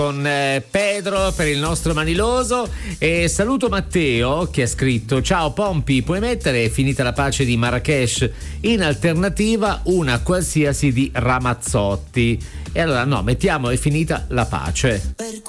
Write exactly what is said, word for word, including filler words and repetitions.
con eh, Pedro per il nostro Maniloso, e saluto Matteo che ha scritto: ciao Pompi, puoi mettere Finita la pace di Marrakesh, in alternativa una qualsiasi di Ramazzotti? E allora no, mettiamo È finita la pace.